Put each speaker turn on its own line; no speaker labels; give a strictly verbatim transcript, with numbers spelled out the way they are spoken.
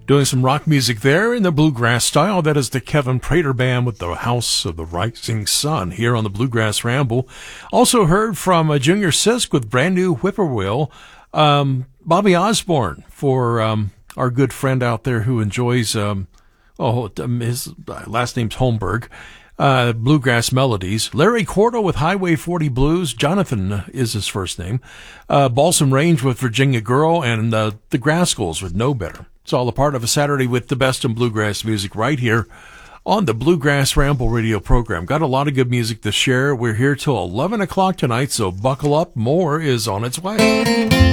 Doing some rock music there in the bluegrass style. That is the Kevin Prater Band with the House of the Rising Sun here on the Bluegrass Ramble. Also heard from uh, Junior Sisk with Brand New Whippoorwill. Um, Bobby Osborne for um, our good friend out there who enjoys, um, oh, his last name's Holmberg. Uh, bluegrass melodies. Larry Cordo with Highway forty Blues. Jonathan is his first name. Uh, Balsam Range with Virginia Girl, and uh, the Grascals with Know Better. It's all a part of a Saturday with the best in bluegrass music right here on the Bluegrass Ramble radio program. Got a lot of good music to share. We're here till eleven o'clock tonight, so buckle up. More is on its way.